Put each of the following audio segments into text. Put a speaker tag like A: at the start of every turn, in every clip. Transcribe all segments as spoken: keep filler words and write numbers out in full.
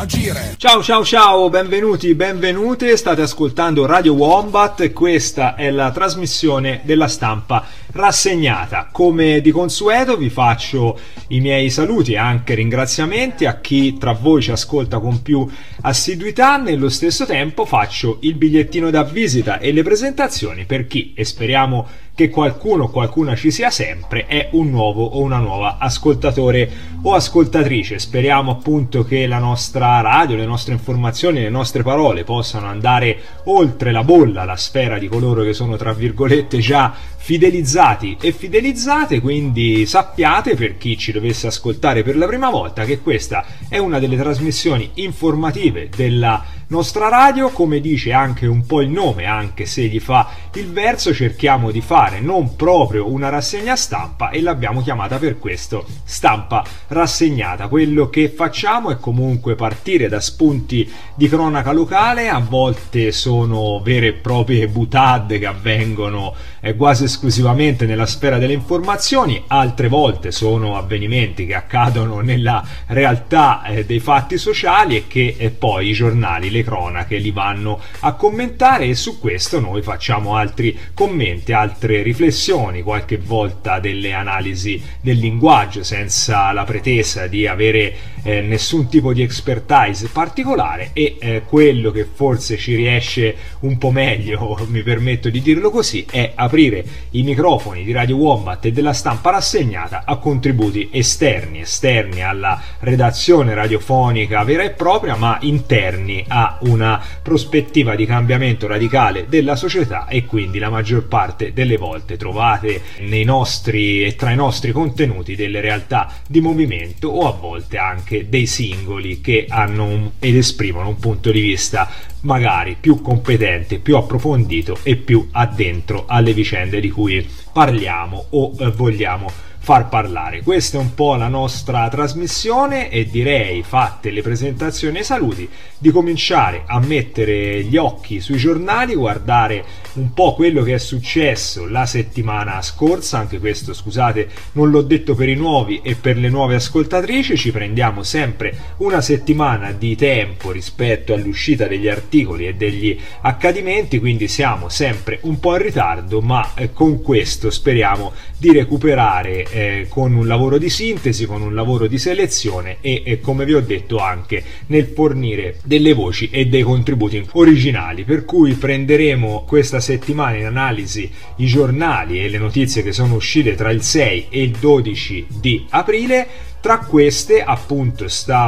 A: agire.
B: Ciao ciao ciao, benvenuti, benvenute, state ascoltando Radio Wombat e questa è la trasmissione della stampa rassegnata. Come di consueto vi faccio i miei saluti e anche ringraziamenti a chi tra voi ci ascolta con più assiduità. Nello stesso tempo faccio il bigliettino da visita e le presentazioni per chi, e speriamo che qualcuno o qualcuna ci sia sempre, è un nuovo o una nuova ascoltatore o ascoltatrice. Speriamo appunto che la nostra radio, le nostre informazioni, le nostre parole possano andare oltre la bolla, la sfera di coloro che sono tra virgolette già fidelizzati e fidelizzate. Quindi sappiate, per chi ci dovesse ascoltare per la prima volta, che questa è una delle trasmissioni informative della nostra radio. Come dice anche un po' il nome, anche se gli fa il verso, cerchiamo di fare non proprio una rassegna stampa e l'abbiamo chiamata per questo stampa rassegnata. Quello che facciamo è comunque partire da spunti di cronaca locale, a volte sono vere e proprie boutade che avvengono eh, quasi esclusivamente nella sfera delle informazioni, altre volte sono avvenimenti che accadono nella realtà eh, dei fatti sociali e che eh, poi i giornali, le cronache li vanno a commentare, e su questo noi facciamo altri commenti, altre riflessioni, qualche volta delle analisi del linguaggio senza la pretesa di avere eh, nessun tipo di expertise particolare, e eh, quello che forse ci riesce un po' meglio, mi permetto di dirlo così, è aprire i microfoni di Radio Wombat e della stampa rassegnata a contributi esterni, esterni alla redazione radiofonica vera e propria, ma interni a una prospettiva di cambiamento radicale della società. E quindi la maggior parte delle volte trovate nei nostri e tra i nostri contenuti delle realtà di movimento, o a volte anche dei singoli che hanno un, ed esprimono un punto di vista magari più competente, più approfondito e più addentro alle vicende di cui parliamo o eh, vogliamo far parlare. Questa è un po' la nostra trasmissione, e direi, fatte le presentazioni e i saluti, di cominciare a mettere gli occhi sui giornali, guardare un po' quello che è successo la settimana scorsa. Anche questo, scusate, non l'ho detto per i nuovi e per le nuove ascoltatrici, ci prendiamo sempre una settimana di tempo rispetto all'uscita degli articoli e degli accadimenti, quindi siamo sempre un po' in ritardo, ma eh, con questo speriamo di recuperare Eh, con un lavoro di sintesi, con un lavoro di selezione e, e come vi ho detto anche nel fornire delle voci e dei contributi originali. Per cui prenderemo questa settimana in analisi i giornali e le notizie che sono uscite tra il sei e il dodici di aprile. Tra queste, appunto,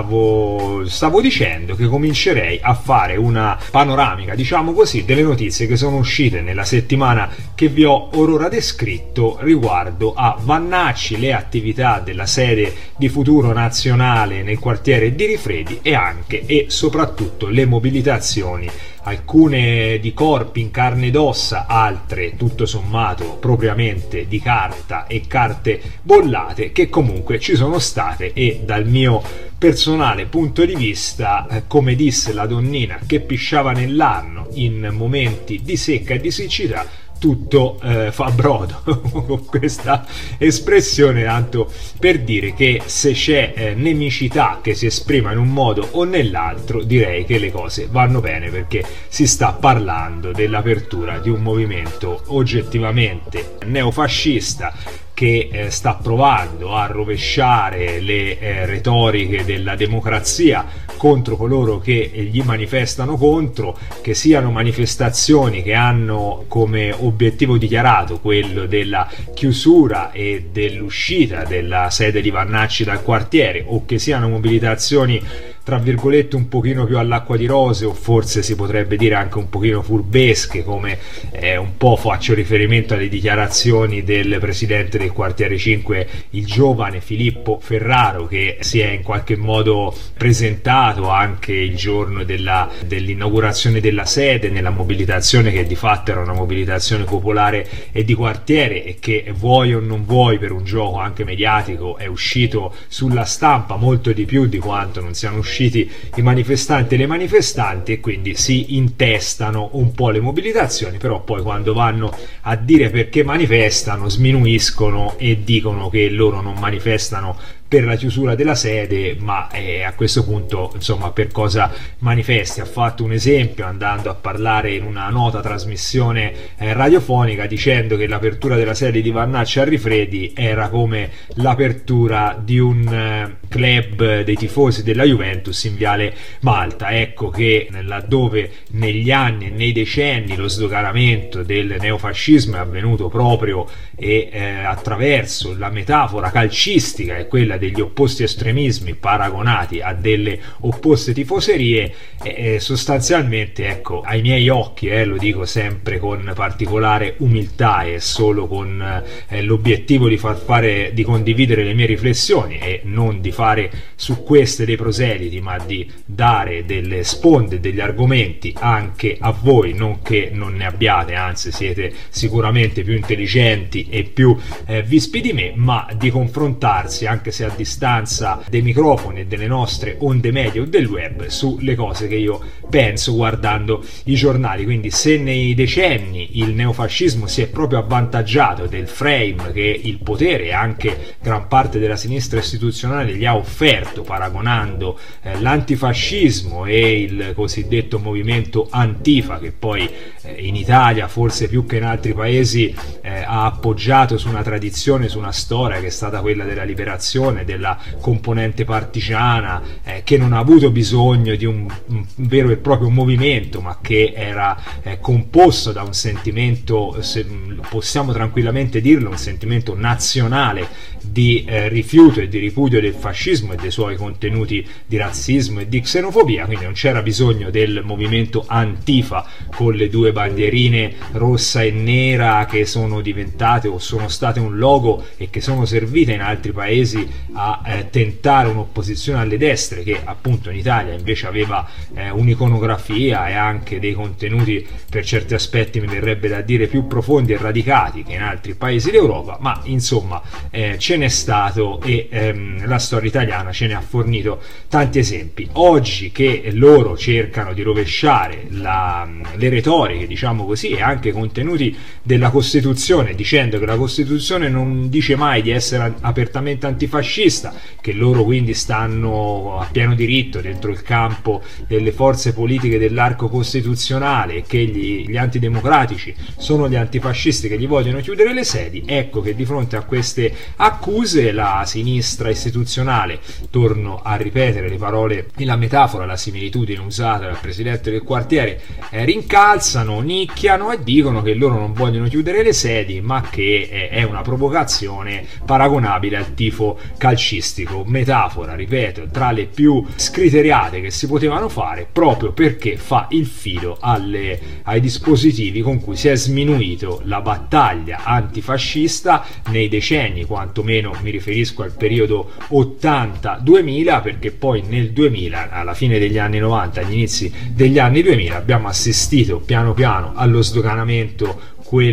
B: stavo, stavo dicendo che comincerei a fare una panoramica, diciamo così, delle notizie che sono uscite nella settimana che vi ho orora descritto riguardo a Vannacci, le attività della sede di Futuro Nazionale nel quartiere di Rifredi e anche e soprattutto le mobilitazioni, alcune di corpi in carne ed ossa, altre tutto sommato propriamente di carta e carte bollate, che comunque ci sono state. E dal mio personale punto di vista, eh, come disse la donnina che pisciava nell'anno in momenti di secca e di siccità, tutto eh, fa brodo con questa espressione, tanto per dire che se c'è eh, nemicità che si esprima in un modo o nell'altro, direi che le cose vanno bene, perché si sta parlando dell'apertura di un movimento oggettivamente neofascista che eh, sta provando a rovesciare le eh, retoriche della democrazia contro coloro che eh, gli manifestano contro, che siano manifestazioni che hanno come obiettivo dichiarato quello della chiusura e dell'uscita della sede di Vannacci dal quartiere, o che siano mobilitazioni tra virgolette un pochino più all'acqua di rose, o forse si potrebbe dire anche un pochino furbesche, come eh, un po' faccio riferimento alle dichiarazioni del presidente del quartiere cinque, il giovane Filippo Ferraro, che si è in qualche modo presentato anche il giorno della, dell'inaugurazione della sede nella mobilitazione, che di fatto era una mobilitazione popolare e di quartiere, e che vuoi o non vuoi, per un gioco anche mediatico, è uscito sulla stampa molto di più di quanto non siano usciti i manifestanti e le manifestanti, e quindi si intestano un po' le mobilitazioni. Però poi quando vanno a dire perché manifestano sminuiscono e dicono che loro non manifestano per la chiusura della sede, ma eh, a questo punto insomma per cosa manifesti. Ha fatto un esempio andando a parlare in una nota trasmissione eh, radiofonica dicendo che l'apertura della sede di Vannacci a Rifredi era come l'apertura di un eh, club dei tifosi della Juventus in Viale Malta. Ecco che laddove negli anni e nei decenni lo sdoganamento del neofascismo è avvenuto proprio e eh, attraverso la metafora calcistica e quella degli opposti estremismi paragonati a delle opposte tifoserie, eh, sostanzialmente, ecco, ai miei occhi, eh, lo dico sempre con particolare umiltà e solo con eh, l'obiettivo di far fare, di condividere le mie riflessioni e non di fare su queste dei proseliti, ma di dare delle sponde, degli argomenti anche a voi, non che non ne abbiate, anzi siete sicuramente più intelligenti e più eh, vispi di me, ma di confrontarsi, anche se a distanza dei microfoni e delle nostre onde medie o del web, sulle cose che io penso guardando i giornali. Quindi se nei decenni il neofascismo si è proprio avvantaggiato del frame che il potere e anche gran parte della sinistra istituzionale gli ha offerto, paragonando eh, l'antifascismo e il cosiddetto movimento Antifa, che poi eh, in Italia forse più che in altri paesi eh, ha appoggiato su una tradizione, su una storia che è stata quella della liberazione, della componente partigiana, eh, che non ha avuto bisogno di un, un vero e proprio movimento, ma che era eh, composto da un sentimento, se possiamo tranquillamente dirlo, un sentimento nazionale di eh, rifiuto e di ripudio del fascismo e dei suoi contenuti di razzismo e di xenofobia. Quindi non c'era bisogno del movimento Antifa con le due bandierine rossa e nera che sono diventate o sono state un logo e che sono servite in altri paesi a eh, tentare un'opposizione alle destre, che appunto in Italia invece aveva eh, un'iconografia e anche dei contenuti per certi aspetti, mi verrebbe da dire, più profondi e radicati che in altri paesi d'Europa. Ma insomma eh, ce n'è stato e ehm, la storia italiana ce ne ha fornito tanti esempi. Oggi che loro cercano di rovesciare la, le retoriche, diciamo così, e anche i contenuti della Costituzione, dicendo che la Costituzione non dice mai di essere apertamente antifascista, che loro quindi stanno a pieno diritto dentro il campo delle forze politiche dell'arco costituzionale e che gli, gli antidemocratici sono gli antifascisti che gli vogliono chiudere le sedi. Ecco che di fronte a queste accuse la sinistra istituzionale, torno a ripetere le parole e la metafora, la similitudine usata dal presidente del quartiere, eh, rincalzano, nicchiano e dicono che loro non vogliono chiudere le sedi, ma che eh, è una provocazione paragonabile al tifo calcistico. Metafora, ripeto, tra le più scriteriate che si potevano fare, proprio perché fa il filo alle, ai dispositivi con cui si è sminuito la battaglia antifascista nei decenni, quantomeno mi riferisco al periodo ottanta duemila, perché poi nel duemila, alla fine degli anni novanta, agli inizi degli anni duemila, abbiamo assistito piano piano allo sdoganamento,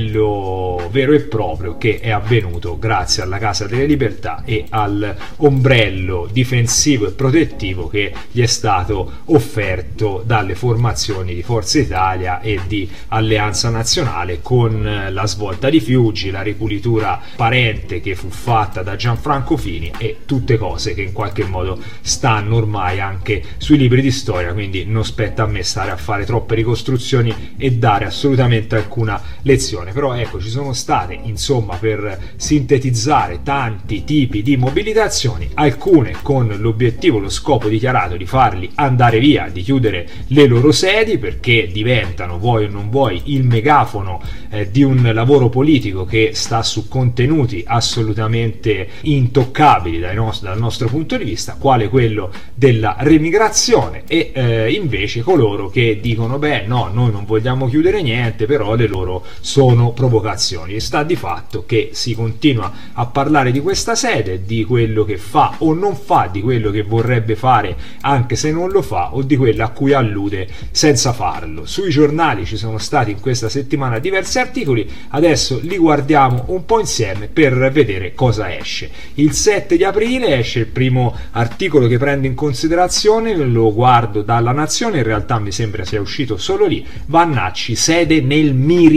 B: quello vero e proprio, che è avvenuto grazie alla Casa delle Libertà e all'ombrello difensivo e protettivo che gli è stato offerto dalle formazioni di Forza Italia e di Alleanza Nazionale, con la svolta di Fiuggi, la ripulitura parente che fu fatta da Gianfranco Fini e tutte cose che in qualche modo stanno ormai anche sui libri di storia, quindi non spetta a me stare a fare troppe ricostruzioni e dare assolutamente alcuna lezione. Però ecco, ci sono state, insomma, per sintetizzare, tanti tipi di mobilitazioni, alcune con l'obiettivo, lo scopo dichiarato di farli andare via, di chiudere le loro sedi, perché diventano, vuoi o non vuoi, il megafono eh, di un lavoro politico che sta su contenuti assolutamente intoccabili dai nostri, dal nostro punto di vista, quale quello della remigrazione, e eh, invece coloro che dicono beh no, noi non vogliamo chiudere niente, però le loro sono provocazioni. E sta di fatto che si continua a parlare di questa sede, di quello che fa o non fa, di quello che vorrebbe fare anche se non lo fa, o di quello a cui allude senza farlo. Sui giornali ci sono stati in questa settimana diversi articoli, adesso li guardiamo un po' insieme per vedere cosa esce. Il sette di aprile esce il primo articolo che prendo in considerazione, lo guardo dalla Nazione, in realtà mi sembra sia uscito solo lì: Vannacci, sede nel mirino,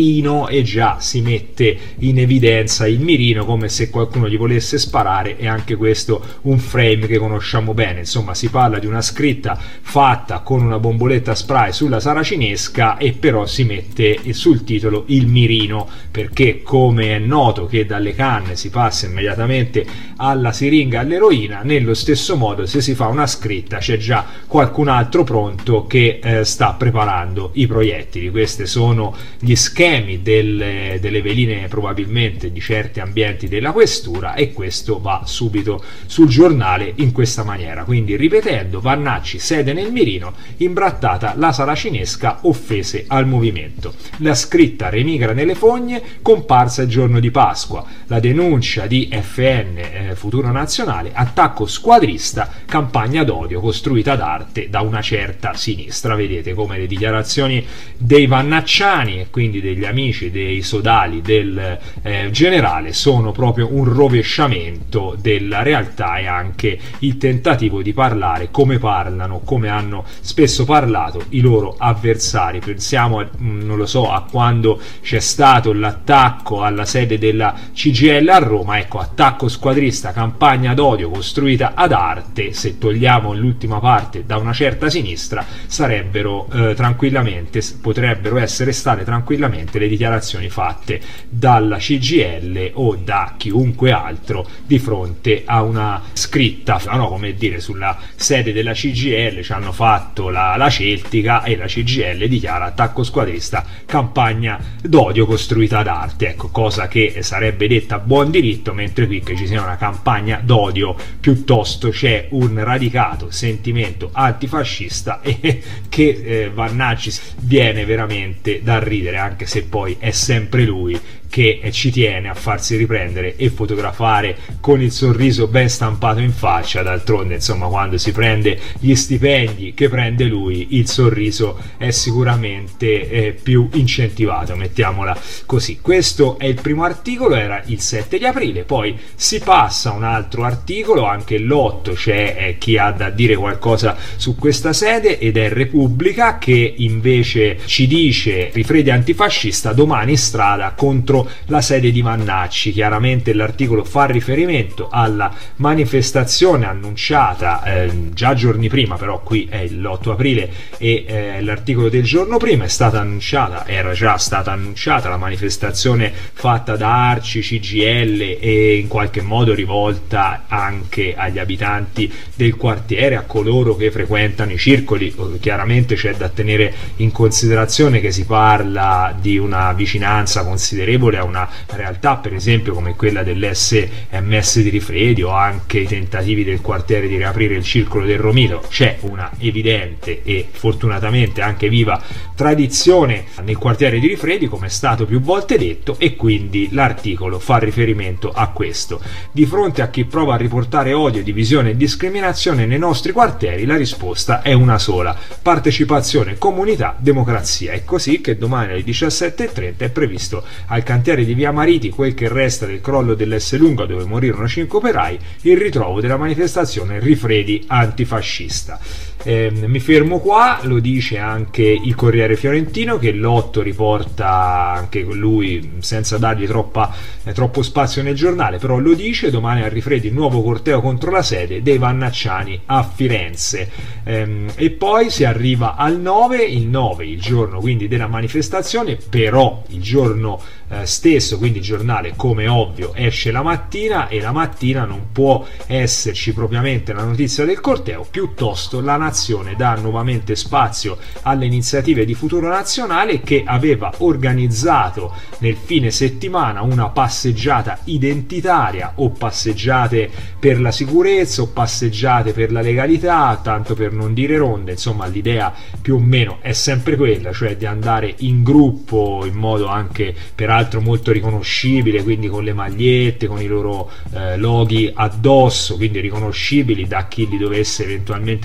B: mirino e già si mette in evidenza il mirino come se qualcuno gli volesse sparare, e anche questo un frame che conosciamo bene. Insomma, si parla di una scritta fatta con una bomboletta spray sulla saracinesca e però si mette sul titolo il mirino, perché come è noto che dalle canne si passa immediatamente alla siringa, all'eroina, nello stesso modo se si fa una scritta c'è già qualcun altro pronto che eh, sta preparando i proiettili. Questi sono gli schemi delle, delle veline probabilmente di certi ambienti della questura, e questo va subito sul giornale in questa maniera. Quindi, ripetendo: Vannacci sede nel mirino, imbrattata la saracinesca, offese al movimento. La scritta remigra nelle fogne, comparsa il giorno di Pasqua. La denuncia di F N, eh, Futuro Nazionale, attacco squadrista, campagna d'odio costruita d'arte da una certa sinistra. Vedete come le dichiarazioni dei vannacciani e quindi degli amici dei sodali del eh, generale sono proprio un rovesciamento della realtà, e anche il tentativo di parlare come parlano, come hanno spesso parlato i loro avversari. Pensiamo a, non lo so, a quando c'è stato l'attacco alla sede della C G I L a Roma. Ecco, attacco squadrista, campagna d'odio costruita ad arte, se togliamo l'ultima parte, da una certa sinistra, sarebbero eh, tranquillamente, potrebbero essere state tranquillamente le dichiarazioni fatte dalla C G I L o da chiunque altro di fronte a una scritta, no, come dire, sulla sede della C G I L ci hanno fatto la, la Celtica, e la C G I L dichiara attacco squadrista, campagna d'odio costruita ad arte. Ecco, cosa che sarebbe detta a buon diritto, mentre qui che ci sia una campagna d'odio piuttosto c'è un radicato sentimento antifascista, e che eh, Vannacci viene veramente da ridere, anche se poi è sempre lui che ci tiene a farsi riprendere e fotografare con il sorriso ben stampato in faccia. D'altronde, insomma, quando si prende gli stipendi che prende lui, il sorriso è sicuramente eh, più incentivato, mettiamola così. Questo è il primo articolo, era il sette di aprile. Poi si passa a un altro articolo, anche l'otto c'è eh, chi ha da dire qualcosa su questa sede, ed è Repubblica, che invece ci dice: Rifredi antifascista, domani in strada contro la sede di Vannacci. Chiaramente l'articolo fa riferimento alla manifestazione annunciata eh, già giorni prima, però qui è l'otto aprile e eh, l'articolo del giorno prima è stata annunciata, era già stata annunciata la manifestazione fatta da Arci, C G I L e in qualche modo rivolta anche agli abitanti del quartiere, a coloro che frequentano i circoli. Chiaramente c'è da tenere in considerazione che si parla di una vicinanza considerevole a una realtà, per esempio, come quella dell'S M S di Rifredi, o anche i tentativi del quartiere di riaprire il circolo del Romito. C'è una evidente e fortunatamente anche viva tradizione nel quartiere di Rifredi, come è stato più volte detto, e quindi l'articolo fa riferimento a questo. Di fronte a chi prova a riportare odio, divisione e discriminazione nei nostri quartieri, la risposta è una sola: partecipazione, comunità, democrazia. È così che domani alle diciassette e trenta è previsto al cantiere di Via Mariti, quel che resta del crollo dell'Esselunga, dove morirono cinque operai, il ritrovo della manifestazione Rifredi antifascista. Eh, mi fermo qua. Lo dice anche il Corriere Fiorentino, che l'otto riporta anche lui senza dargli troppa, eh, troppo spazio nel giornale, però lo dice: domani a Rifredi il nuovo corteo contro la sede dei Vannacciani a Firenze. Eh, e poi si arriva al nove, il nove il giorno quindi della manifestazione, però il giorno eh, stesso, quindi il giornale come ovvio esce la mattina, e la mattina non può esserci propriamente la notizia del corteo, piuttosto la nazione dà nuovamente spazio alle iniziative di Futuro Nazionale, che aveva organizzato nel fine settimana una passeggiata identitaria, o passeggiate per la sicurezza o passeggiate per la legalità, tanto per non dire ronde. Insomma, l'idea più o meno è sempre quella, cioè di andare in gruppo in modo anche peraltro molto riconoscibile, quindi con le magliette, con i loro eh, loghi addosso, quindi riconoscibili da chi li dovesse eventualmente vedere passare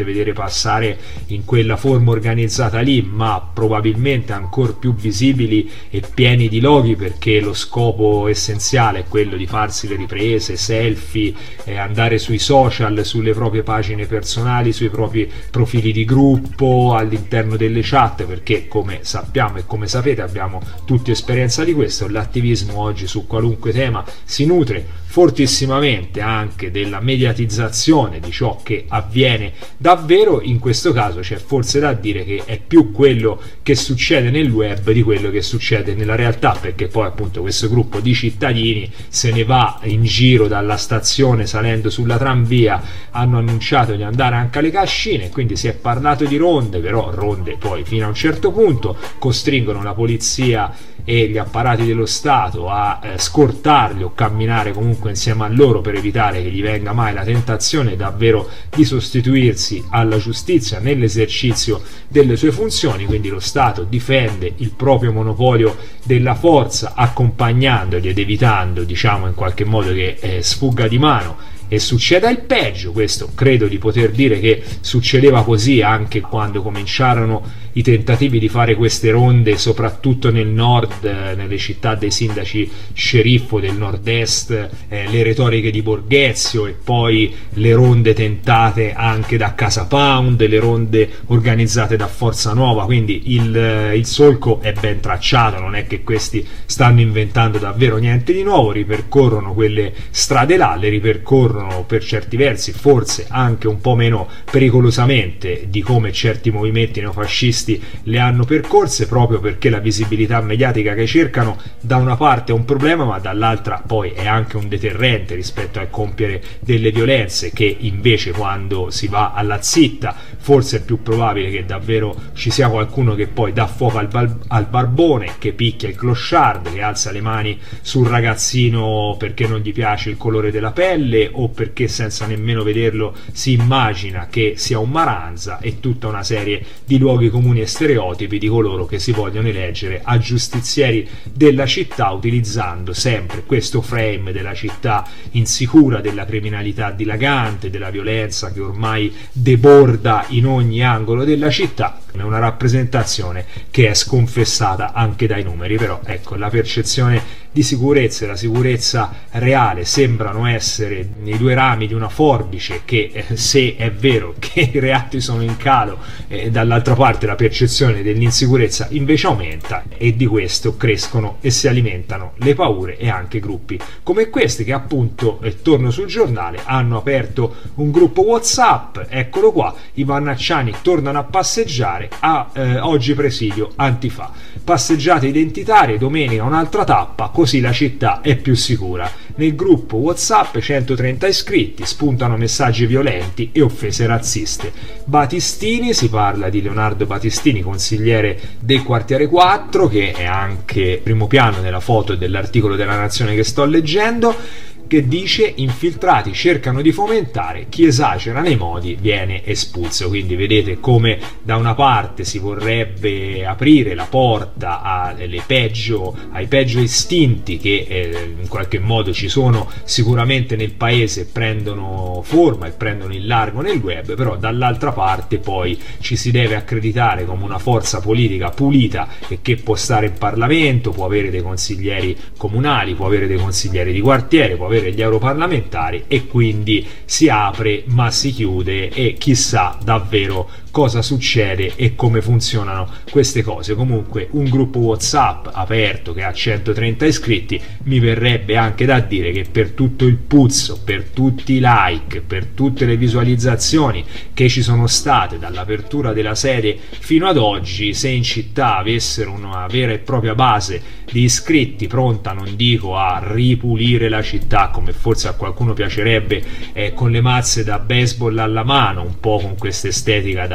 B: passare in quella forma organizzata lì, ma probabilmente ancora più visibili e pieni di loghi, perché lo scopo essenziale è quello di farsi le riprese, selfie, eh, andare sui social, sulle proprie pagine personali, sui propri profili di gruppo, all'interno delle chat, perché come sappiamo e come sapete abbiamo tutti esperienza di questo, l'attivismo oggi su qualunque tema si nutre fortissimamente anche della mediatizzazione di ciò che avviene davvero. In questo caso c'è forse da dire che è più quello che succede nel web di quello che succede nella realtà, perché poi appunto questo gruppo di cittadini se ne va in giro dalla stazione salendo sulla tranvia, hanno annunciato di andare anche alle cascine, quindi si è parlato di ronde, però ronde poi fino a un certo punto, costringono la polizia e gli apparati dello Stato a eh, scortarli o camminare comunque insieme a loro per evitare che gli venga mai la tentazione davvero di sostituirsi alla giustizia nell'esercizio delle sue funzioni. Quindi lo Stato difende il proprio monopolio della forza, accompagnandoli ed evitando, diciamo in qualche modo, che eh, sfugga di mano e succeda il peggio. Questo credo di poter dire che succedeva così anche quando cominciarono i tentativi di fare queste ronde, soprattutto nel nord, eh, nelle città dei sindaci sceriffo del nord-est, eh, le retoriche di Borghezio, e poi le ronde tentate anche da Casa Pound, le ronde organizzate da Forza Nuova. Quindi il, eh, il solco è ben tracciato, non è che questi stanno inventando davvero niente di nuovo, ripercorrono quelle strade là, le ripercorrono per certi versi forse anche un po' meno pericolosamente di come certi movimenti neofascisti le hanno percorse, proprio perché la visibilità mediatica che cercano da una parte è un problema, ma dall'altra poi è anche un deterrente rispetto al compiere delle violenze, che invece quando si va alla zitta forse è più probabile che davvero ci sia qualcuno che poi dà fuoco al, bal- al barbone, che picchia il clochard, che alza le mani sul ragazzino perché non gli piace il colore della pelle o perché senza nemmeno vederlo si immagina che sia un maranza, e tutta una serie di luoghi comuni e stereotipi di coloro che si vogliono eleggere a giustizieri della città, utilizzando sempre questo frame della città insicura, della criminalità dilagante, della violenza che ormai deborda in ogni angolo della città. È una rappresentazione che è sconfessata anche dai numeri, però ecco, la percezione di sicurezza e la sicurezza reale sembrano essere i due rami di una forbice che, eh, se è vero che i reati sono in calo, eh, dall'altra parte la percezione dell'insicurezza invece aumenta, e di questo crescono e si alimentano le paure e anche gruppi come questi che appunto, eh, torno sul giornale, hanno aperto un gruppo WhatsApp, eccolo qua, i vannacciani tornano a passeggiare, a eh, oggi presidio Antifa, passeggiate identitarie, domenica un'altra tappa, così la città è più sicura. Nel gruppo WhatsApp centotrenta iscritti, spuntano messaggi violenti e offese razziste. Battistini, si parla di Leonardo Battistini, consigliere del quartiere quattro, che è anche primo piano nella foto dell'articolo della Nazione che sto leggendo, che dice: infiltrati cercano di fomentare, chi esagera nei modi viene espulso. Quindi vedete come da una parte si vorrebbe aprire la porta alle peggio, ai peggio istinti che eh, in qualche modo ci sono sicuramente nel paese, prendono forma e prendono il largo nel web, però dall'altra parte poi ci si deve accreditare come una forza politica pulita e che può stare in Parlamento, può avere dei consiglieri comunali, può avere dei consiglieri di quartiere, può avere gli europarlamentari, e quindi si apre ma si chiude, e chissà davvero cosa succede e come funzionano queste cose. Comunque un gruppo WhatsApp aperto che ha centotrenta iscritti, mi verrebbe anche da dire che per tutto il puzzo, per tutti i like, per tutte le visualizzazioni che ci sono state dall'apertura della sede fino ad oggi, se in città avessero una vera e propria base di iscritti pronta, non dico a ripulire la città come forse a qualcuno piacerebbe, eh, con le mazze da baseball alla mano, un po' con questa estetica da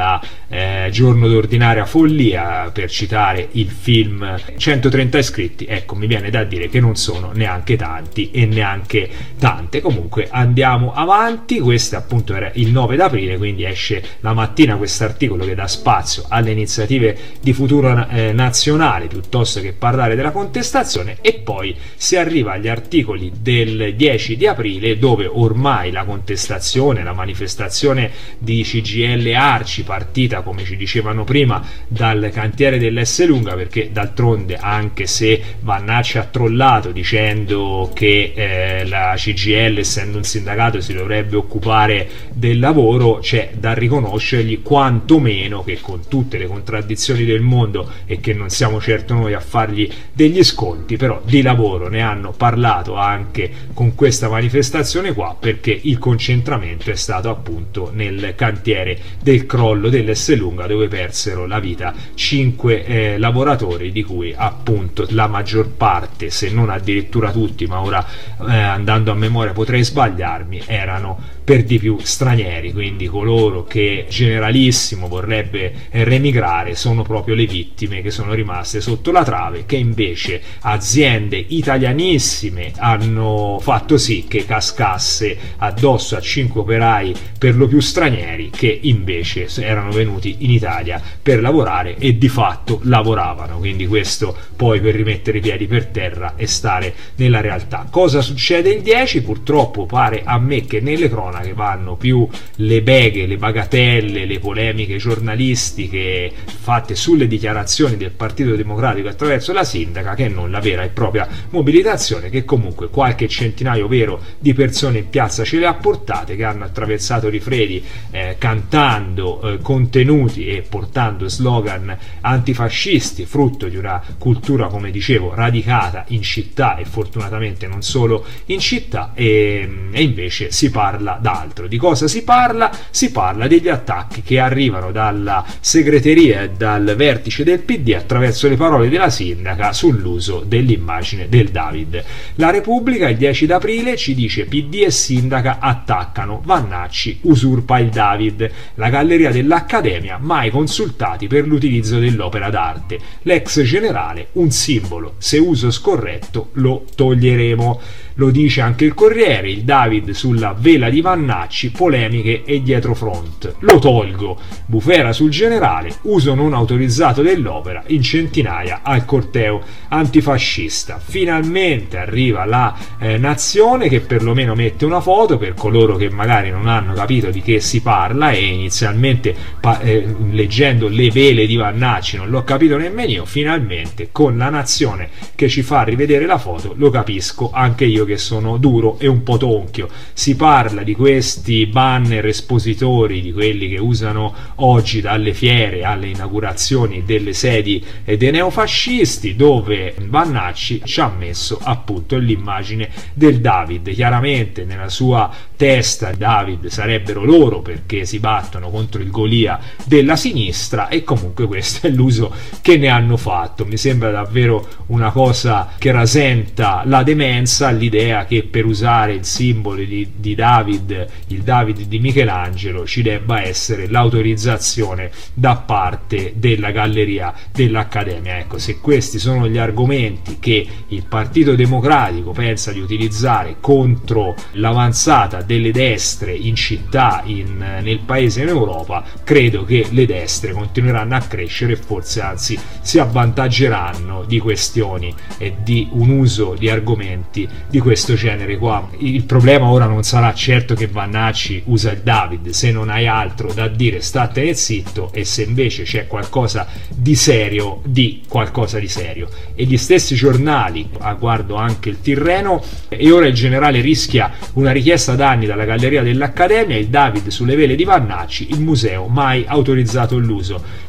B: da eh, Giorno d'ordinaria follia, per citare il film. Centotrenta iscritti, ecco, mi viene da dire che non sono neanche tanti e neanche tante. Comunque andiamo avanti. Questo appunto era il nove d'aprile, quindi esce la mattina questo articolo che dà spazio alle iniziative di futuro eh, nazionale piuttosto che parlare della contestazione, e poi si arriva agli articoli del dieci di aprile, dove ormai la contestazione, la manifestazione di C G I L Arci, partita come ci dicevano prima dal cantiere dell'Esselunga, perché d'altronde, anche se Vannacci ha trollato dicendo che eh, la C G I L, essendo un sindacato, si dovrebbe occupare del lavoro, c'è da riconoscergli quantomeno che, con tutte le contraddizioni del mondo, e che non siamo certo noi a fargli degli sconti, però di lavoro ne hanno parlato anche con questa manifestazione qua, perché il concentramento è stato appunto nel cantiere del crollo dell'Esselunga, dove persero la vita cinque eh, lavoratori, di cui appunto la maggior parte, se non addirittura tutti, ma ora eh, andando a memoria potrei sbagliarmi, erano per di più stranieri. Quindi coloro che Generalissimo vorrebbe remigrare sono proprio le vittime che sono rimaste sotto la trave, che invece aziende italianissime hanno fatto sì che cascasse addosso a cinque operai per lo più stranieri, che invece erano venuti in Italia per lavorare e di fatto lavoravano. Quindi questo poi per rimettere i piedi per terra e stare nella realtà. Cosa succede il dieci? Purtroppo pare a me che nelle cronache che vanno più le beghe, le bagatelle, le polemiche giornalistiche fatte sulle dichiarazioni del Partito Democratico attraverso la sindaca, che non la vera e propria mobilitazione, che comunque qualche centinaio vero di persone in piazza ce le ha portate, che hanno attraversato Rifredi eh, cantando eh, contenuti e portando slogan antifascisti, frutto di una cultura, come dicevo, radicata in città, e fortunatamente non solo in città, e, e invece si parla d'altro. Di cosa si parla? Si parla degli attacchi che arrivano dalla segreteria e dal vertice del P D attraverso le parole della sindaca sull'uso dell'immagine del David. La Repubblica il dieci d'aprile ci dice: P D e sindaca attaccano, Vannacci usurpa il David, la galleria dell'Accademia mai consultati per l'utilizzo dell'opera d'arte, l'ex generale un simbolo, se uso scorretto lo toglieremo. Lo dice anche il Corriere, il David sulla vela di Vannacci, polemiche e dietrofront. Lo tolgo, bufera sul generale, uso non autorizzato dell'opera in centinaia al corteo antifascista. Finalmente arriva la eh, Nazione, che perlomeno mette una foto per coloro che magari non hanno capito di che si parla, e inizialmente pa- eh, leggendo le vele di Vannacci non l'ho capito nemmeno io. Finalmente con la Nazione che ci fa rivedere la foto lo capisco anche io, che sono duro e un po' tonchio. Si parla di questi banner espositori, di quelli che usano oggi dalle fiere alle inaugurazioni delle sedi dei neofascisti, dove Vannacci ci ha messo appunto l'immagine del David. Chiaramente nella sua testa David sarebbero loro, perché si battono contro il Golia della sinistra, e comunque questo è l'uso che ne hanno fatto. Mi sembra davvero una cosa che rasenta la demenza, l'idea che per usare il simbolo di, di David, il David di Michelangelo, ci debba essere l'autorizzazione da parte della galleria dell'Accademia. Ecco, se questi sono gli argomenti che il Partito Democratico pensa di utilizzare contro l'avanzata delle destre in città, in, nel paese e in Europa, credo che le destre continueranno a crescere e forse anzi si avvantaggeranno di questioni e di un uso di argomenti di questo genere qua. Il problema ora non sarà certo che Vannacci usa il David, se non hai altro da dire statene zitto, e se invece c'è qualcosa di serio di qualcosa di serio. E gli stessi giornali, a guardo anche il Tirreno, e ora il generale rischia una richiesta d'anni dalla galleria dell'Accademia, il David sulle vele di Vannacci, il museo mai autorizzato l'uso.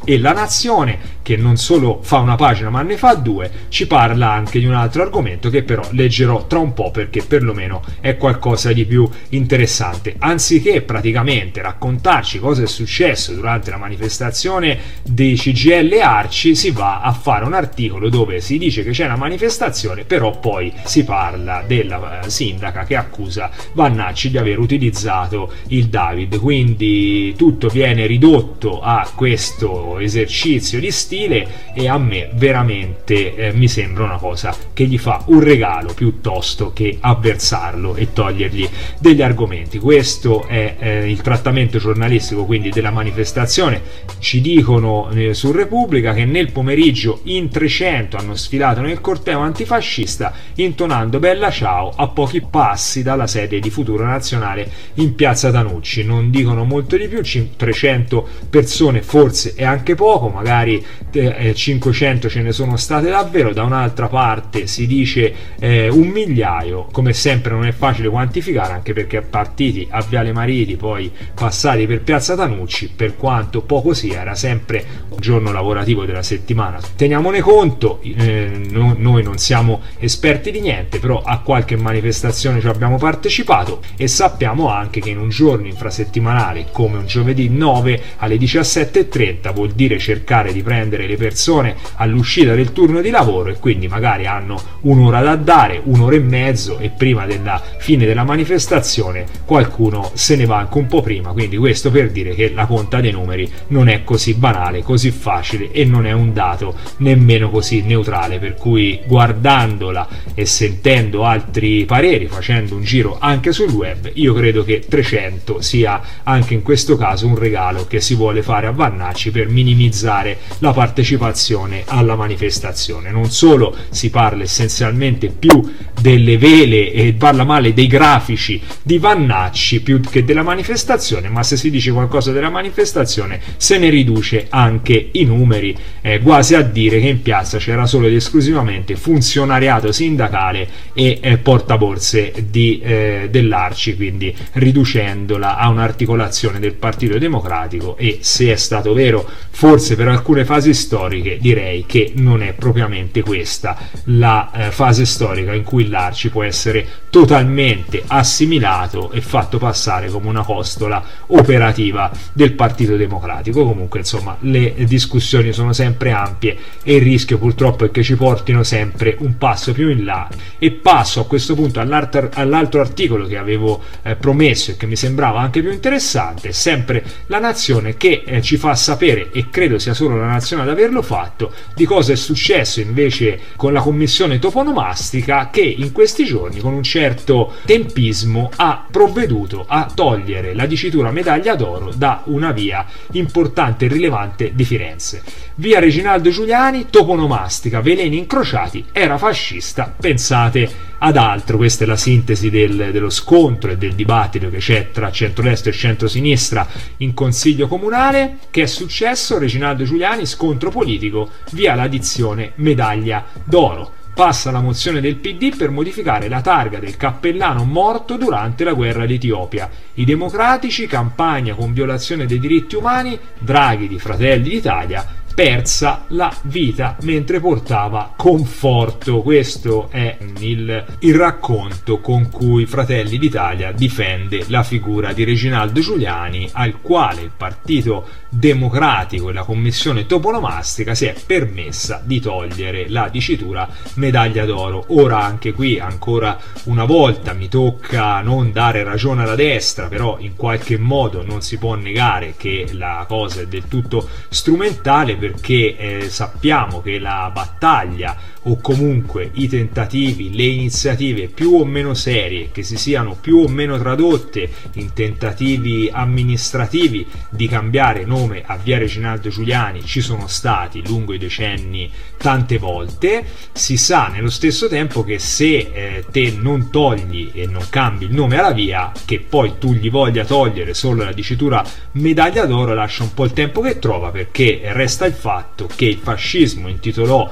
B: e La Nazione, che non solo fa una pagina ma ne fa due, ci parla anche di un altro argomento che però leggerò tra un po' perché perlomeno è qualcosa di più interessante. Anziché praticamente raccontarci cosa è successo durante la manifestazione dei C G I L Arci, si va a fare un articolo dove si dice che c'è una manifestazione, però poi si parla della uh, sindaca che accusa Vannacci di aver utilizzato il David, quindi tutto viene ridotto a questo esercizio di stile e a me veramente eh, mi sembra una cosa che gli fa un regalo piuttosto che avversarlo e togliergli degli argomenti. Questo è eh, il trattamento giornalistico quindi della manifestazione. Ci dicono eh, su Repubblica che nel pomeriggio in trecento hanno sfilato nel corteo antifascista intonando Bella Ciao a pochi passi dalla sede di Futuro Nazionale in piazza Tanucci. Non dicono molto di più, trecento persone forse è anche poco, magari eh, cinquecento ce ne sono state davvero. Da un'altra parte si dice eh, un migliaio, come sempre non è facile quantificare, anche perché partiti a Viale Mariti poi passati per piazza Tanucci, per quanto poco sia, era sempre un giorno lavorativo della settimana. Teniamone conto, eh, no, noi non siamo esperti di niente, però a qualche manifestazione ci abbiamo partecipato e sappiamo anche che in un giorno infrasettimanale come un giovedì nove alle diciassette e trenta vuol dire cercare di prendere le persone all'uscita del turno di lavoro e quindi magari hanno un'ora da dare, un'ora e mezzo, e prima della fine della manifestazione qualcuno se ne va anche un po' prima. Quindi questo per dire che la conta dei numeri non è così banale, così facile e non è un dato nemmeno così neutrale, per cui guardandola e sentendo altri pareri, facendo un giro anche sul web, io credo che trecento sia anche in questo caso un regalo che si vuole fare a Vannacci per minimizzare la partecipazione alla manifestazione. Non solo si parla essenzialmente più delle vele e parla male dei grafici di Vannacci più che della manifestazione, ma se si dice qualcosa della manifestazione se ne riduce anche i numeri, eh, quasi a dire che in piazza c'era solo ed esclusivamente funzionariato sindacale e eh, portaborse di, eh, dell'Arci, quindi riducendola a un'articolazione del Partito Democratico. E se è stato vero forse per alcune fasi storiche, direi che non è propriamente questa la eh, fase storica in cui l'Arci può essere totalmente assimilato e fatto passare come una costola operativa del Partito Democratico. Comunque insomma le discussioni sono sempre ampie e il rischio purtroppo è che ci portino sempre un passo più in là. E passo a questo punto all'altro, all'altro articolo che avevo eh, promesso e che mi sembrava anche più interessante, sempre La Nazione, che eh, ci fa sapere, e credo sia solo La Nazione ad averlo fatto, di cosa è successo invece con la commissione toponomastica, che in questi giorni con un certo tempismo ha provveduto a togliere la dicitura medaglia d'oro da una via importante e rilevante di Firenze. Via Reginaldo Giuliani, toponomastica, veleni incrociati, era fascista, pensate ad altro. Questa è la sintesi del, dello scontro e del dibattito che c'è tra centrodestra e centrosinistra in consiglio comunale. Che è successo? Reginaldo Giuliani, scontro politico, via l'addizione medaglia d'oro. Passa la mozione del P D per modificare la targa del cappellano morto durante la guerra d'Etiopia. I democratici, campagna con violazione dei diritti umani, Draghi di Fratelli d'Italia, persa la vita mentre portava conforto. Questo è il, il racconto con cui Fratelli d'Italia difende la figura di Reginaldo Giuliani, al quale il Partito Democratico e la commissione toponomastica si è permessa di togliere la dicitura medaglia d'oro. Ora anche qui ancora una volta mi tocca non dare ragione alla destra, però in qualche modo non si può negare che la cosa è del tutto strumentale, perché eh, sappiamo che la battaglia, o comunque i tentativi, le iniziative più o meno serie, che si siano più o meno tradotte in tentativi amministrativi di cambiare nome a via Reginaldo Giuliani, ci sono stati lungo i decenni tante volte. Si sa nello stesso tempo che se eh, te non togli e non cambi il nome alla via, che poi tu gli voglia togliere solo la dicitura medaglia d'oro, lascia un po' il tempo che trova, perché resta il fatto che il fascismo intitolò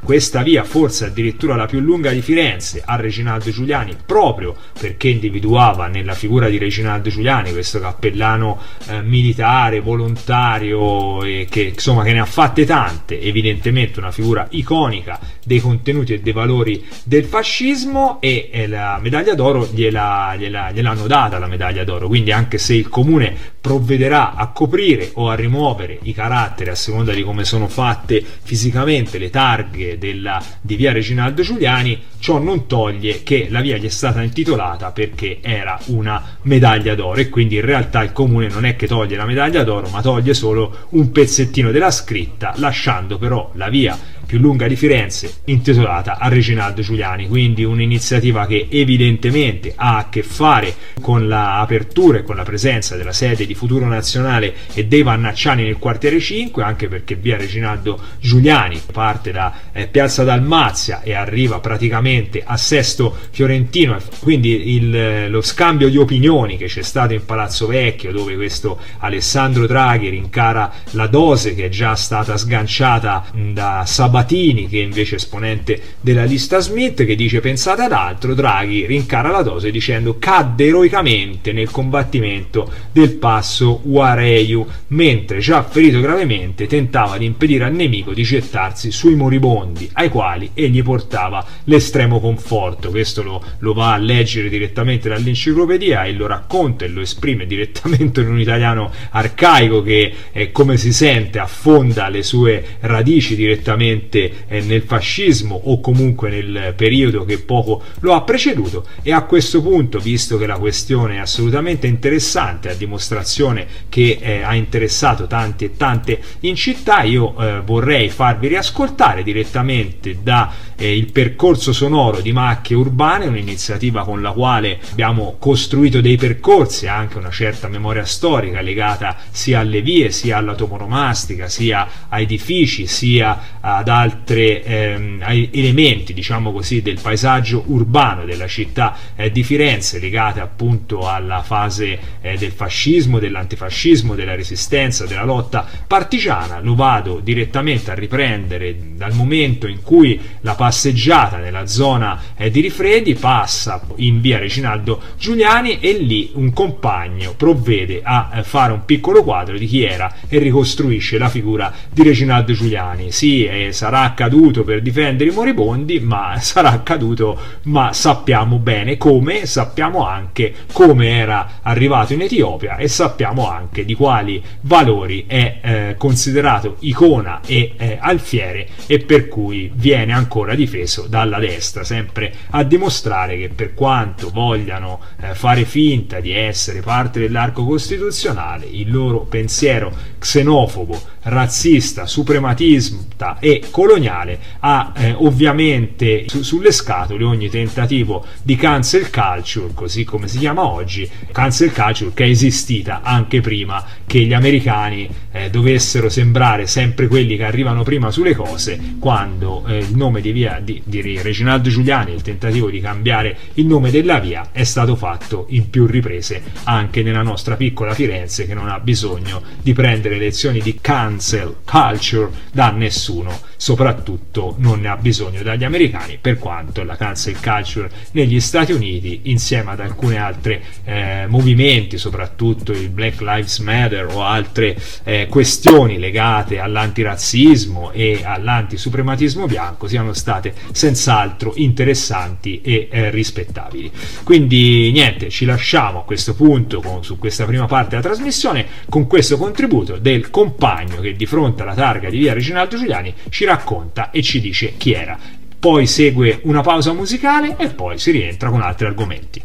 B: questa via, forse addirittura la più lunga di Firenze, a Reginaldo Giuliani, proprio perché individuava nella figura di Reginaldo Giuliani questo cappellano eh, militare, volontario, e che insomma che ne ha fatte tante, evidentemente una figura iconica dei contenuti e dei valori del fascismo, e, e la medaglia d'oro gliela, gliela, gliel'hanno data la medaglia d'oro. Quindi anche se il comune provvederà a coprire o a rimuovere i caratteri a seconda di come sono fatte fisicamente le targhe della, di via Reginaldo Giuliani, ciò non toglie che la via gli è stata intitolata perché era una medaglia d'oro, e quindi in realtà il comune non è che toglie la medaglia d'oro, ma toglie solo un pezzettino della scritta, lasciando però la via più lunga di Firenze intitolata a Reginaldo Giuliani. Quindi un'iniziativa che evidentemente ha a che fare con l'apertura e con la presenza della sede di Futuro Nazionale e dei Vannacciani nel quartiere cinque, anche perché via Reginaldo Giuliani parte da eh, Piazza Dalmazia e arriva praticamente a Sesto Fiorentino, quindi il, lo scambio di opinioni che c'è stato in Palazzo Vecchio, dove questo Alessandro Draghi rincara la dose che è già stata sganciata da Sabatini, che è invece esponente della lista Smith, che dice: pensate ad altro, Draghi rincara la dose dicendo cadde eroicamente nel combattimento del passo Uareiu, mentre già ferito gravemente tentava di impedire al nemico di gettarsi sui moribondi ai quali egli portava l'estremo conforto. Questo lo, lo va a leggere direttamente dall'enciclopedia e lo racconta e lo esprime direttamente in un italiano arcaico che, eh, come si sente, affonda le sue radici direttamente nel fascismo o comunque nel periodo che poco lo ha preceduto. E a questo punto, visto che la questione è assolutamente interessante, a dimostrazione che eh, ha interessato tanti e tante in città, io eh, vorrei farvi riascoltare direttamente da eh, il percorso sonoro di Macchie Urbane, un'iniziativa con la quale abbiamo costruito dei percorsi, anche una certa memoria storica legata sia alle vie, sia alla toponomastica, sia a edifici, sia ad altri ehm, elementi, diciamo così, del paesaggio urbano della città eh, di Firenze, legate appunto alla fase eh, del fascismo, dell'antifascismo, della resistenza, della lotta partigiana. Lo vado direttamente a riprendere dal momento in cui la passeggiata nella zona eh, di Rifredi passa in via Reginaldo Giuliani, e lì un compagno provvede a eh, fare un piccolo quadro di chi era e ricostruisce la figura di Reginaldo Giuliani. Sì, eh, sarà accaduto per difendere i moribondi, ma sarà accaduto, ma sappiamo bene come, sappiamo anche come era arrivato in Etiopia e sappiamo anche di quali valori è eh, considerato icona e eh, alfiere, e per cui viene ancora difeso dalla destra, sempre a dimostrare che, per quanto vogliano eh, fare finta di essere parte dell'arco costituzionale, il loro pensiero xenofobo, razzista, suprematista e coloniale ha eh, ovviamente su, sulle scatole ogni tentativo di cancel culture, così come si chiama oggi, cancel culture che è esistita anche prima che gli americani eh, dovessero sembrare sempre quelli che arrivano prima sulle cose, quando eh, il nome di via di, di Reginaldo Giuliani, il tentativo di cambiare il nome della via, è stato fatto in più riprese anche nella nostra piccola Firenze, che non ha bisogno di prendere lezioni di cancel culture da nessuno, soprattutto non ne ha bisogno dagli americani, per quanto la cancel culture negli Stati Uniti, insieme ad alcune altre eh, movimenti, soprattutto il Black Lives Matter o altre eh, questioni legate all'antirazzismo e all'antisuprematismo bianco, siano state senz'altro interessanti e eh, rispettabili. Quindi niente, ci lasciamo a questo punto con, su questa prima parte della trasmissione con questo contributo del compagno che di fronte alla targa di via Reginaldo Giuliani ci racconta e ci dice chi era. Poi segue una pausa musicale e poi si rientra con altri argomenti.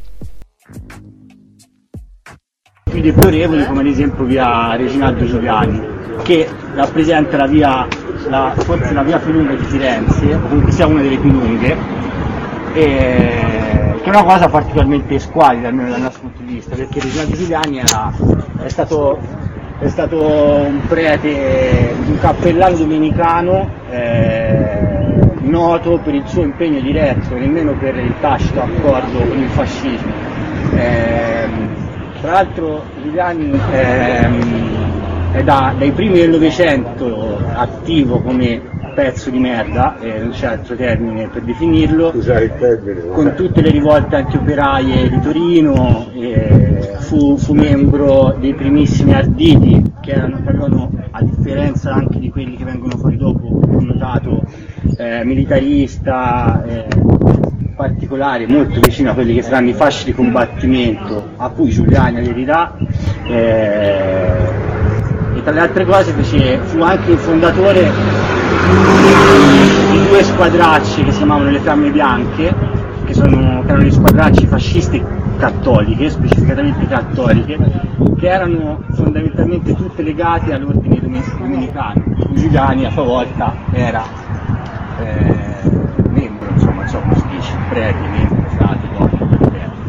A: Più deplorevoli, come ad esempio via Reginaldo Giuliani, che rappresenta la via, la, forse la via più lunga di Firenze, o comunque sia una delle più lunghe, e, che è una cosa particolarmente squalida almeno dal nostro punto di vista, perché Reginaldo Giuliani era, è stato è stato un prete, un cappellano domenicano eh, noto per il suo impegno diretto, nemmeno per il tacito accordo con il fascismo. Eh, tra l'altro Giuliani eh, è da, dai primi del Novecento attivo come pezzo di merda, eh, non c'è altro termine per definirlo,
C: Usare il termine,
A: con tutte le rivolte antioperaie di Torino, eh, fu, fu membro dei primissimi Arditi, che erano, avevano, a differenza anche di quelli che vengono fuori dopo, un notato eh, militarista, eh, particolare, molto vicino a quelli che saranno i fasci di combattimento a cui Giuliani aderirà, eh, e tra le altre cose fece, fu anche il fondatore di due squadracce che si chiamavano le Fiamme Bianche, che, sono, che erano le squadracce fasciste cattoliche, specificatamente cattoliche, che erano fondamentalmente tutte legate all'ordine domenicano, cui Giuliani a sua volta era eh, membro, insomma, insomma si dice, prete, membro, frate, dopo,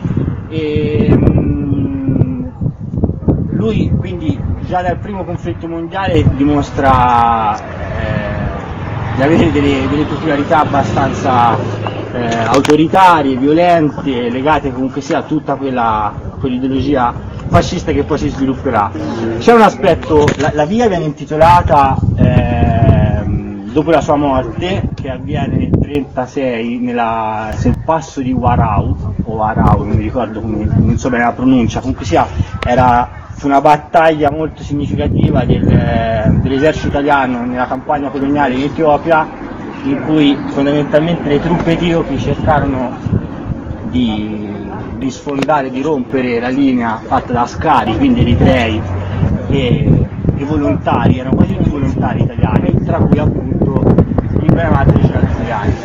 A: e mh, lui quindi già dal primo conflitto mondiale dimostra eh, di avere delle, delle peculiarità abbastanza eh, autoritarie, violente, legate comunque sia a tutta quella, quell'ideologia fascista che poi si svilupperà. C'è un aspetto, la, la via viene intitolata eh, dopo la sua morte, che avviene nel trentasei nella, nel passo di Warau, o Warau, non mi ricordo come, non so bene la pronuncia, comunque sia, era fu una battaglia molto significativa del, dell'esercito italiano nella campagna coloniale in Etiopia, in cui fondamentalmente le truppe etiopi cercarono di, di sfondare, di rompere la linea fatta da Ascari, quindi eritrei e, e volontari, erano quasi tutti volontari italiani, tra cui appunto l'impremato Giuliani.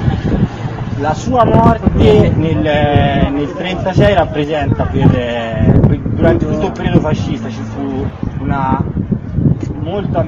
A: La sua morte nel, nel trentasei rappresenta per, per, durante tutto il periodo fascista ci fu una molta,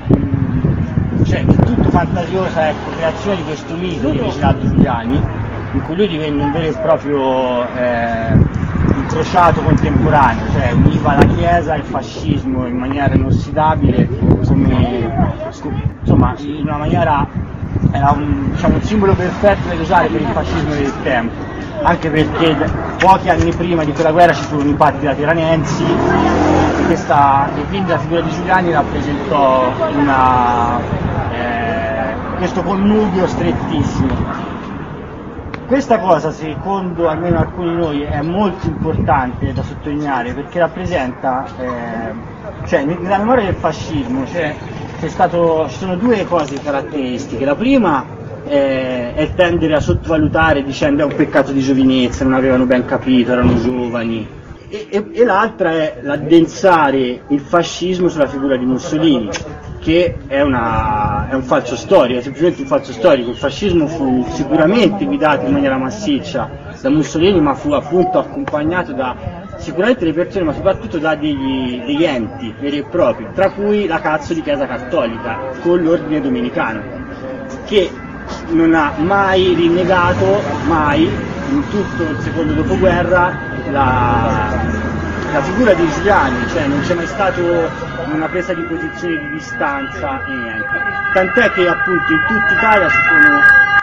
A: cioè del tutto fantasiosa, ecco, creazione di questo mito di Reginaldo Giuliani, in cui lui divenne un vero e proprio eh, incrociato contemporaneo, cioè univa la Chiesa e il fascismo in maniera inossidabile, come, insomma, in una maniera, era un, diciamo, un simbolo perfetto da usare per il fascismo del tempo, anche perché pochi anni prima di quella guerra ci furono i patti lateranensi e, questa, e quindi la figura di Giuliani rappresentò una, eh, questo connubio strettissimo. Questa cosa, secondo almeno alcuni di noi, è molto importante da sottolineare perché rappresenta, eh, cioè nella memoria del fascismo c'è, c'è stato, ci sono due cose caratteristiche. La prima eh, è tendere a sottovalutare dicendo è un peccato di giovinezza, non avevano ben capito, erano giovani, e, e, e l'altra è l'addensare il fascismo sulla figura di Mussolini, che è, una, è un falso storico, è semplicemente un falso storico. Il fascismo fu sicuramente guidato in maniera massiccia da Mussolini, ma fu appunto accompagnato da sicuramente le persone, ma soprattutto da degli, degli enti veri e propri, tra cui la cazzo di Chiesa Cattolica, con l'ordine domenicano, che non ha mai rinnegato, mai, in tutto il secondo dopoguerra, la, la figura di Giuliani, cioè non c'è mai stato una presa di posizione di distanza e niente. Tant'è che appunto in tutta Italia ci sono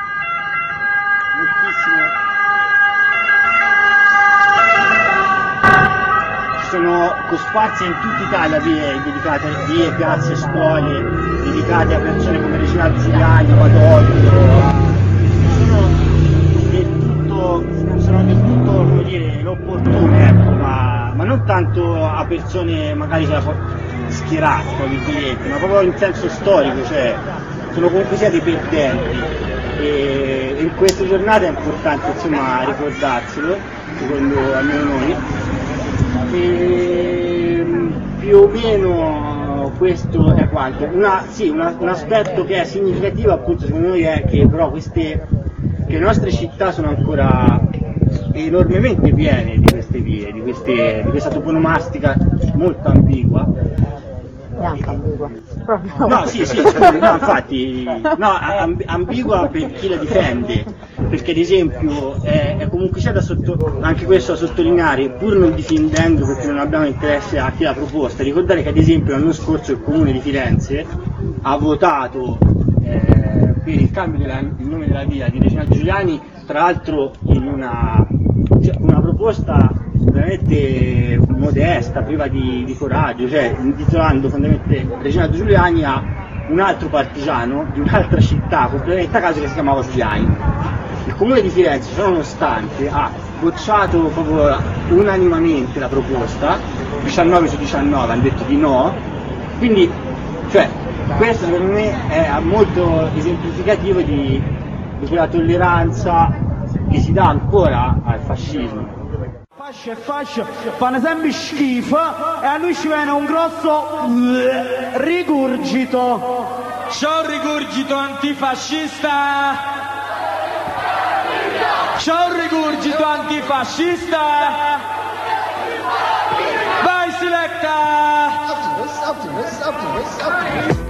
A: moltissime, ci sono cosparse in tutta Italia vie dedicate, vie, piazze, scuole dedicate a persone come Reginaldo Giuliani, Badoglio, sono del tutto, sono del tutto, come dire, inopportune, ecco, ma, ma non tanto a persone magari schierate, ma proprio in senso storico, cioè sono comunque sia dei perdenti, e in queste giornate è importante, insomma, ricordarselo, secondo almeno noi, e più o meno questo è quanto. Una, sì, una, un aspetto che è significativo appunto secondo noi è che però queste, che le nostre città sono ancora enormemente piene di queste vie, di, queste, di questa toponomastica molto ambigua.
D: Bianca, ambigua. Proprio.
A: No, sì, sì, no, infatti, no, amb- ambigua per chi la difende, perché ad esempio è, è comunque c'è da sotto, anche questo da sottolineare, pur non difendendo perché non abbiamo interesse a chi l'ha proposta, ricordare che ad esempio l'anno scorso il Comune di Firenze ha votato eh, per il cambio del nome della via di Reginaldo Giuliani, tra l'altro in una, cioè, una proposta veramente modesta, priva di, di coraggio, cioè intitolando fondamentalmente Reginaldo Giuliani a un altro partigiano di un'altra città completamente a caso che si chiamava Schlein. Il comune di Firenze, ciononostante, ha bocciato proprio unanimamente la proposta, diciannove su diciannove hanno detto di no, quindi cioè, questo per me è molto esemplificativo di, di quella tolleranza che si dà ancora al fascismo.
C: Fascia e fascia fanno sempre schifo e a lui ci viene un grosso rigurgito. C'è un rigurgito antifascista. C'è un rigurgito antifascista. Vai Selecta!
E: Optimus, Optimus, Optimus, Optimus.